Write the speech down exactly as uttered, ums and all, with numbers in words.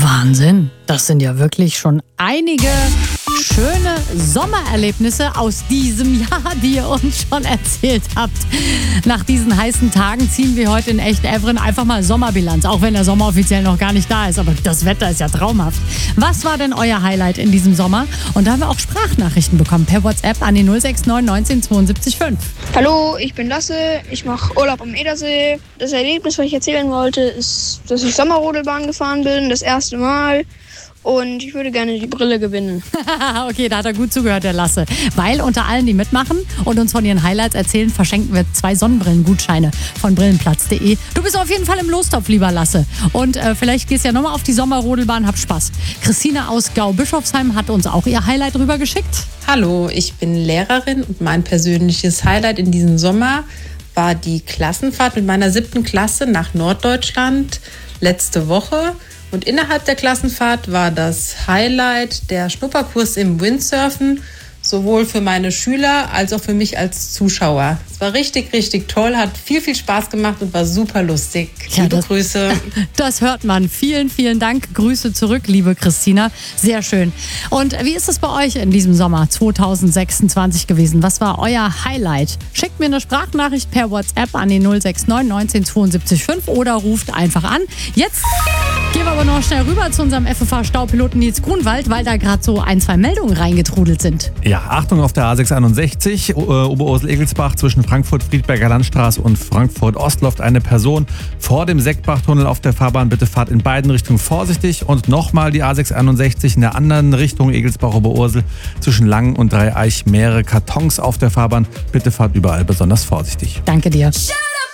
Wahnsinn, das sind ja wirklich schon einige schöne Sommererlebnisse aus diesem Jahr, die ihr uns schon erzählt habt. Nach diesen heißen Tagen ziehen wir heute in Echt-Evren einfach mal Sommerbilanz, auch wenn der Sommer offiziell noch gar nicht da ist, aber das Wetter ist ja traumhaft. Was war denn euer Highlight in diesem Sommer? Und da haben wir auch Sprachnachrichten bekommen per WhatsApp an die null sechs neun neunzehn zweiundsiebzig fünf. Hallo, ich bin Lasse, ich mache Urlaub am Edersee. Das Erlebnis, was ich erzählen wollte, ist, dass ich Sommerrodelbahn gefahren bin, das erste Mal. Und ich würde gerne die Brille gewinnen. Okay, da hat er gut zugehört, der Lasse. Weil unter allen, die mitmachen und uns von ihren Highlights erzählen, verschenken wir zwei Sonnenbrillengutscheine von brillenplatz punkt de. Du bist auf jeden Fall im Lostopf, lieber Lasse. Und äh, vielleicht gehst du ja nochmal auf die Sommerrodelbahn, hab Spaß. Christina aus Gau-Bischofsheim hat uns auch ihr Highlight rübergeschickt. Hallo, ich bin Lehrerin und mein persönliches Highlight in diesem Sommer war die Klassenfahrt mit meiner siebten Klasse nach Norddeutschland letzte Woche. Und innerhalb der Klassenfahrt war das Highlight der Schnupperkurs im Windsurfen, sowohl für meine Schüler als auch für mich als Zuschauer. Es war richtig, richtig toll, hat viel, viel Spaß gemacht und war super lustig. Ja, liebe das, Grüße. Das hört man. Vielen, vielen Dank. Grüße zurück, liebe Christina. Sehr schön. Und wie ist es bei euch in diesem Sommer zwanzig sechsundzwanzig gewesen? Was war euer Highlight? Schickt mir eine Sprachnachricht per WhatsApp an die null sechs neun neunzehn zweiundsiebzig fünf oder ruft einfach an. Jetzt gehen wir aber noch schnell rüber zu unserem F F H-Staupiloten Nils Grunwald, weil da gerade so ein, zwei Meldungen reingetrudelt sind. Ja, Achtung auf der A sechshunderteinundsechzig, äh, Oberursel-Egelsbach zwischen Frankfurt-Friedberger Landstraße und Frankfurt-Ost läuft eine Person vor dem Seckbachtunnel auf der Fahrbahn. Bitte fahrt in beiden Richtungen vorsichtig. Und nochmal die A sechshunderteinundsechzig in der anderen Richtung, Egelsbach-Oberursel zwischen Langen und Dreieich, mehrere Kartons auf der Fahrbahn. Bitte fahrt überall besonders vorsichtig. Danke dir.